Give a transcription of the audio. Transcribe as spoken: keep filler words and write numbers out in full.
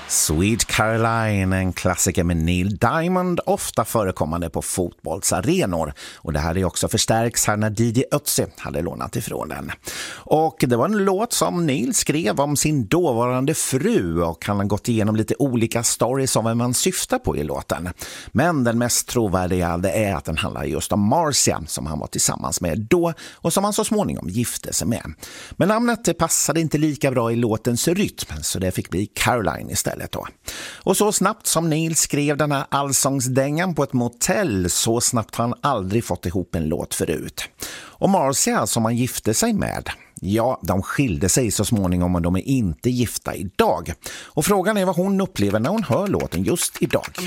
Sweet Caroline, en klassiker med Neil Diamond, ofta förekommande på fotbollsarenor. Och det här är också förstärks här när Didi Ötzi hade lånat ifrån den. Och det var en låt som Neil skrev om sin dåvarande fru, och han har gått igenom lite olika stories om vem man syftar på i låten. Men den mest trovärdiga det är att den handlar just om Marcia, som han var tillsammans med då och som han så småningom gifte sig med. Men namnet det passade inte lika bra i låtens rytm, så det fick bli Caroline istället. Då. Och så snabbt som Neil skrev den här allsångsdängan på ett motell, så snabbt har han aldrig fått ihop en låt förut. Och Marcia, som han gifte sig med, ja, de skilde sig så småningom och de är inte gifta idag. Och frågan är vad hon upplever när hon hör låten just idag.